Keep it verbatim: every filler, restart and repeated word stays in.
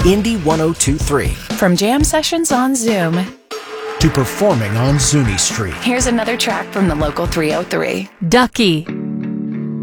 Indy one oh two point three. From jam sessions on Zoom To performing on Zuni Street. Here's another track from the local three oh three. Ducky.